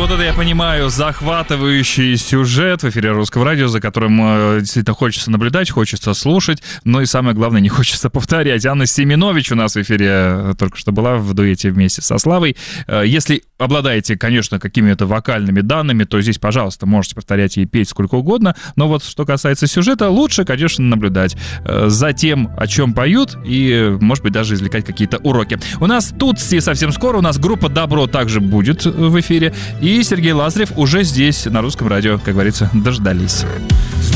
Вот это я понимаю, захватывающий сюжет в эфире Русского радио, за которым действительно хочется наблюдать, хочется слушать, но и самое главное, не хочется повторять. Анна Семенович у нас в эфире только что была в дуэте вместе со Славой. Если обладаете, конечно, какими-то вокальными данными, то здесь, пожалуйста, можете повторять и петь сколько угодно, но вот что касается сюжета, лучше, конечно, наблюдать за тем, о чем поют, и, может быть, даже извлекать какие-то уроки. У нас тут совсем скоро, у нас группа «Добро» также будет в эфире, и Сергей Лазарев уже здесь, на Русском радио, как говорится, дождались.